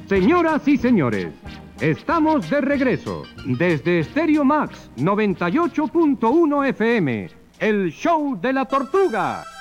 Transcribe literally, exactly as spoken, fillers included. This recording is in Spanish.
Señoras y señores, estamos de regreso desde Stereo Max noventa y ocho punto uno F M, el show de la tortuga.